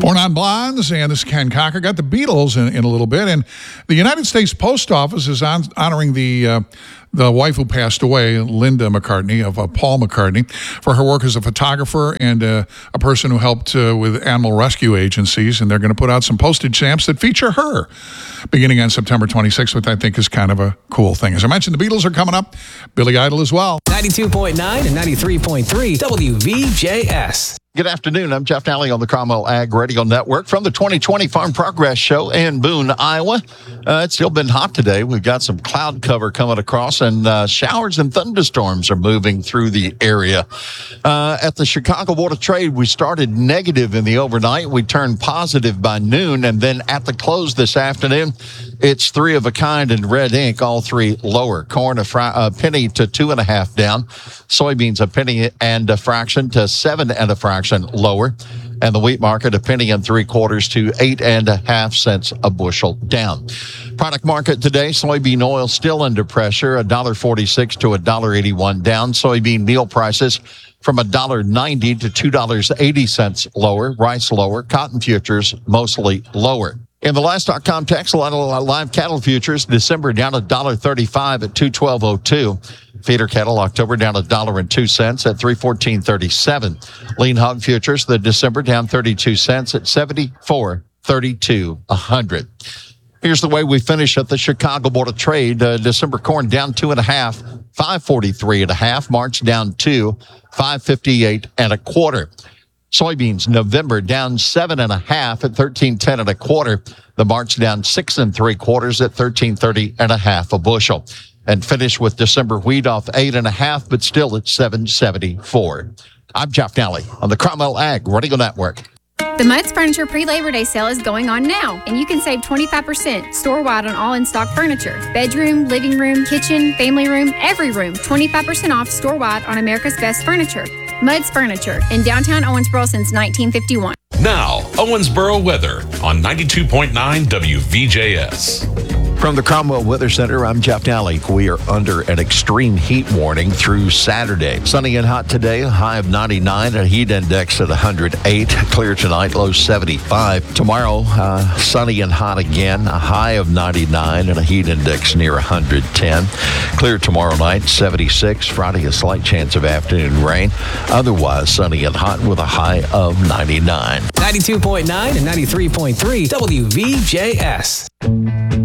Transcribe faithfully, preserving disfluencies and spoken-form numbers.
Four Non-Blondes, and this is Ken Cocker. Got the Beatles in, in a little bit, and the United States Post Office is on, honoring the uh, the wife who passed away, Linda McCartney, of uh, Paul McCartney, for her work as a photographer and uh, a person who helped uh, with animal rescue agencies, and they're going to put out some postage stamps that feature her beginning on September twenty-sixth, which I think is kind of a cool thing. As I mentioned, the Beatles are coming up, Billy Idol as well. ninety-two point nine and ninety-three point three W V J S. Good afternoon. I'm Jeff Nally on the Cromwell Ag Radio Network from the twenty twenty Farm Progress Show in Boone, Iowa. Uh, it's still been hot today. We've got some cloud cover coming across, and uh, showers and thunderstorms are moving through the area. Uh, at the Chicago Board of Trade, we started negative in the overnight. We turned positive by noon, and then at the close this afternoon, it's three of a kind in red ink, all three lower. Corn a, fra- a penny to two and a half down. Soybeans a penny and a fraction to seven and a fraction lower. And the wheat market a penny and three quarters to eight and a half cents a bushel down. Product market today, soybean oil still under pressure, one dollar forty-six to one dollar eighty-one down. Soybean meal prices from one dollar ninety to two dollars and eighty cents lower. Rice lower. Cotton futures mostly lower. In the last dot com text, a lot of live cattle futures, December down one dollar thirty-five at two twelve oh two. Feeder cattle, October down one dollar and two cents at three fourteen thirty-seven. Lean hog futures, the December down thirty-two cents at seventy-four thirty-two a hundred. Here's the way we finish at the Chicago Board of Trade. Uh, December corn down two and a half, five forty-three and a half. March down two, five fifty-eight and a quarter. Soybeans, November down seven and a half at thirteen ten and a quarter. The March down six and three quarters at thirteen thirty and a half a bushel. And finish with December wheat off eight and a half, but still at seven seventy-four. I'm Jeff Nally on the Cromwell Ag Radio Network. The Muds Furniture pre-Labor Day sale is going on now, and you can save twenty-five percent store-wide on all in-stock furniture. Bedroom, living room, kitchen, family room, every room. twenty-five percent off store-wide on America's Best Furniture. Muds Furniture in downtown Owensboro since nineteen fifty-one. Now, Owensboro weather on ninety-two point nine W V J S. From the Cromwell Weather Center, I'm Jeff Nally. We are under an extreme heat warning through Saturday. Sunny and hot today, a high of ninety-nine, a heat index at one hundred eight. Clear tonight, low seventy-five. Tomorrow, uh, sunny and hot again, a high of ninety-nine and a heat index near one hundred ten. Clear tomorrow night, seventy-six. Friday, a slight chance of afternoon rain. Otherwise, sunny and hot with a high of ninety-nine. ninety-two point nine and ninety-three point three W V J S.